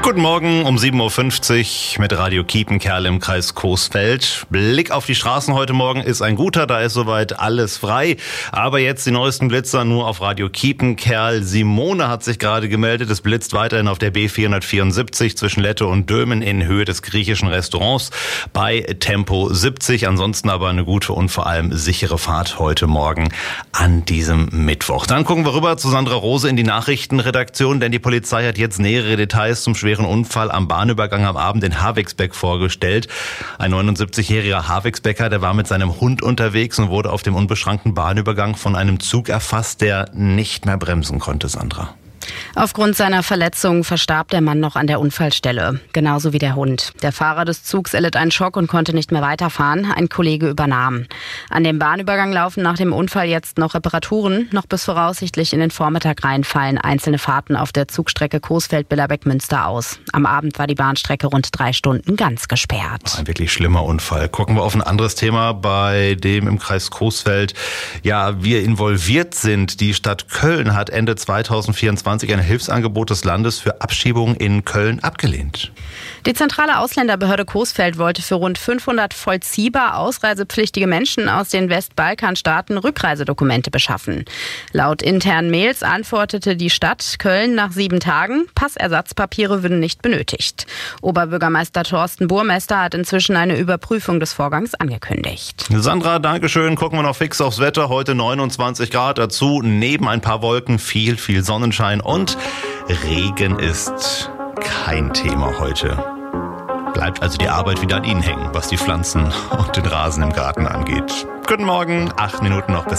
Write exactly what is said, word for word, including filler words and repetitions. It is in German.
Guten Morgen um sieben Uhr fünfzig mit Radio Kiepenkerl im Kreis Coesfeld. Blick auf die Straßen heute Morgen ist ein guter, da ist soweit alles frei. Aber jetzt die neuesten Blitzer nur auf Radio Kiepenkerl. Simone hat sich gerade gemeldet. Es blitzt weiterhin auf der B vierhundertvierundsiebzig zwischen Lette und Dömen in Höhe des griechischen Restaurants bei Tempo siebzig. Ansonsten aber eine gute und vor allem sichere Fahrt heute Morgen an diesem Mittwoch. Dann gucken wir rüber zu Sandra Rose in die Nachrichtenredaktion, denn die Polizei hat jetzt nähere Details zum schweren Unfall am Bahnübergang am Abend in Havixbeck vorgestellt. Ein neunundsiebzigjähriger Havixbecker, der war mit seinem Hund unterwegs und wurde auf dem unbeschrankten Bahnübergang von einem Zug erfasst, der nicht mehr bremsen konnte, Sandra. Aufgrund seiner Verletzung verstarb der Mann noch an der Unfallstelle, genauso wie der Hund. Der Fahrer des Zugs erlitt einen Schock und konnte nicht mehr weiterfahren. Ein Kollege übernahm. An dem Bahnübergang laufen nach dem Unfall jetzt noch Reparaturen. Noch bis voraussichtlich in den Vormittag rein fallen einzelne Fahrten auf der Zugstrecke Coesfeld-Billerbeck-Münster aus. Am Abend war die Bahnstrecke rund drei Stunden ganz gesperrt. Ein wirklich schlimmer Unfall. Gucken wir auf ein anderes Thema, bei dem im Kreis Coesfeld ja wir involviert sind. Die Stadt Köln hat Ende zweitausendvierundzwanzig ein Hilfsangebot des Landes für Abschiebungen in Köln abgelehnt. Die zentrale Ausländerbehörde Coesfeld wollte für rund fünfhundert vollziehbar ausreisepflichtige Menschen aus den Westbalkanstaaten Rückreisedokumente beschaffen. Laut internen Mails antwortete die Stadt Köln nach sieben Tagen, Passersatzpapiere würden nicht benötigt. Oberbürgermeister Thorsten Burmester hat inzwischen eine Überprüfung des Vorgangs angekündigt. Sandra, Dankeschön. Gucken wir noch fix aufs Wetter. Heute neunundzwanzig Grad dazu, neben ein paar Wolken viel, viel Sonnenschein und Regen ist kein Thema heute. Bleibt also die Arbeit wieder an Ihnen hängen, was die Pflanzen und den Rasen im Garten angeht. Guten Morgen, acht Minuten noch bis